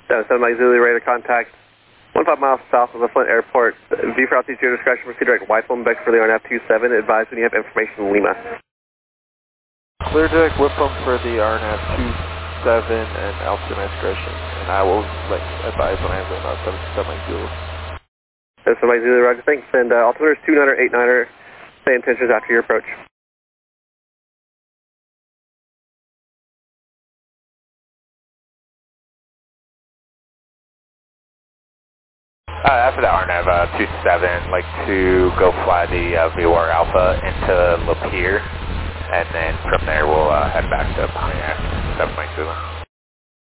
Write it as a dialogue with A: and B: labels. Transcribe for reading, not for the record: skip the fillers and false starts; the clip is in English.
A: 7 Mike Zulu, ready to contact 15 miles south of the Flint Airport. V for altitude, your discretion, proceed direct Whipple for the RNAV 27. Advise when you have information in Lima.
B: Clear direct Whipple for the RNAV 27 and altitude discretion. And I will advise when I have about 7 Mike Zulu.
A: 7 Mike Zulu, roger, thanks. And altimeter is 29er, 89er. Say intentions after your approach.
C: After the RNAV 27, like to go fly the VOR Alpha into Lapeer, and then from there we'll head back to Pontiac 7.2.